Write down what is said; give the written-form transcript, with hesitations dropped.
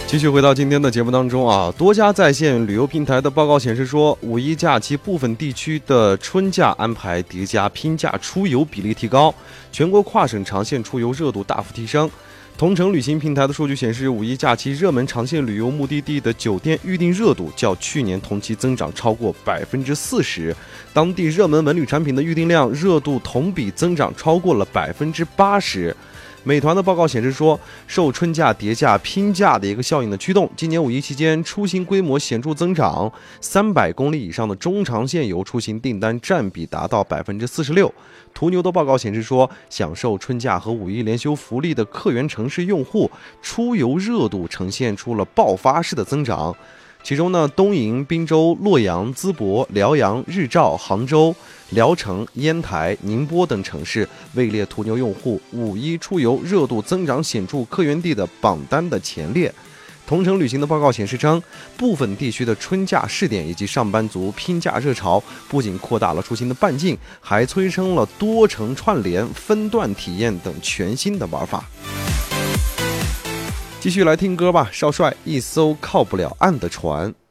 继续回到今天的节目当中啊，多家在线旅游平台的报告显示说，五一假期部分地区的春假安排叠加拼假出游比例提高，全国跨省长线出游热度大幅提升。同程旅行平台的数据显示，五一假期热门长线旅游目的地的酒店预订热度较去年同期增长超过40%，当地热门文旅产品的预订量热度同比增长超过了80%。美团的报告显示说，受春假叠假拼假的一个效应的驱动，今年五一期间出行规模显著增长，300公里以上的中长线游出行订单占比达到46%。途牛的报告显示说，享受春假和五一连休福利的客源城市用户出游热度呈现出了爆发式的增长。其中呢，东营、滨州、洛阳、淄博、辽阳、日照、杭州、聊城、烟台、宁波等城市位列途牛用户五一出游热度增长显著客源地的榜单的前列。同程旅行的报告显示称，部分地区的春假试点以及上班族拼假热潮，不仅扩大了出行的半径，还催生了多城串联、分段体验等全新的玩法。继续来听歌吧，少帅一艘靠不了岸的船。